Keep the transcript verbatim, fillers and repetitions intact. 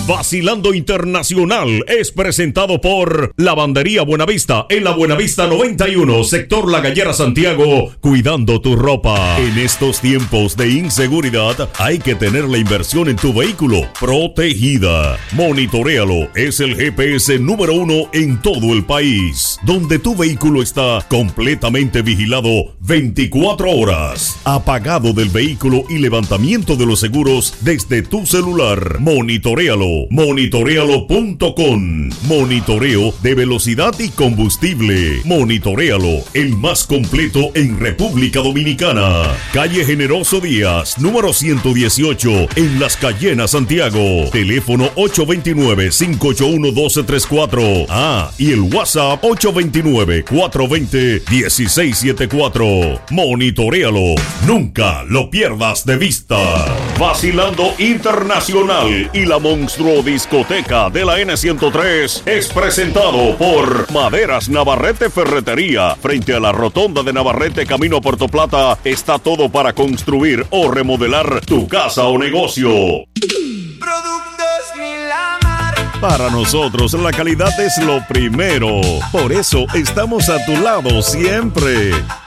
Vacilando Internacional es presentado por Lavandería Buenavista en la Buenavista noventa y uno, sector La Gallera, Santiago, cuidando tu ropa. En estos tiempos de inseguridad hay que tener la inversión en tu vehículo protegida. Monitoréalo, es el G P S número uno en todo el país, donde tu vehículo está completamente vigilado veinticuatro horas, apagado del vehículo y levantamiento de los seguros desde tu celular. Monitoréalo. Monitorealo punto com. Monitoreo de velocidad y combustible. Monitorealo, el más completo en República Dominicana. Calle Generoso Díaz, número ciento dieciocho, en Las Cayenas, Santiago. Teléfono ocho dos nueve, cinco ocho uno, uno dos tres cuatro. Ah, y el WhatsApp ocho dos nueve, cuatro dos cero, uno seis siete cuatro. Monitorealo. Nunca lo pierdas de vista. Vacilando Internacional y la Monstruo Discoteca de la N ciento tres es presentado por Maderas Navarrete Ferretería. Frente a la rotonda de Navarrete, camino a Puerto Plata, está todo para construir o remodelar tu casa o negocio. Productos Milamar. Para nosotros la calidad es lo primero. Por eso estamos a tu lado siempre.